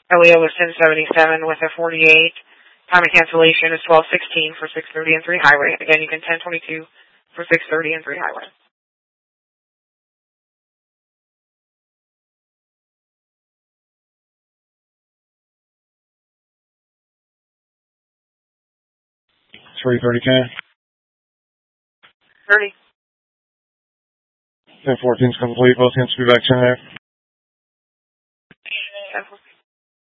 LEO was 1077 with a 48. Time of cancellation is 12:16 for 630 and 3 highway. Again, you can 1022 for 630 and 3 highway. Three 30K. 30. 1014's complete. Both hands to be back in there.